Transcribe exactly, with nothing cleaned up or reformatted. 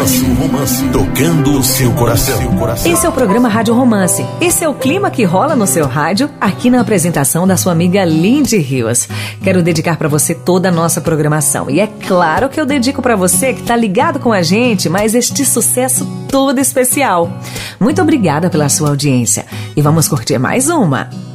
Romance, romance, tocando o seu coração. Esse é o programa Rádio Romance. Esse é o clima que rola no seu rádio, aqui na apresentação da sua amiga Lindy Rios. Quero dedicar para você toda a nossa programação. E é claro que eu dedico para você que tá ligado com a gente, mas este sucesso todo especial. Muito obrigada pela sua audiência. E vamos curtir mais uma.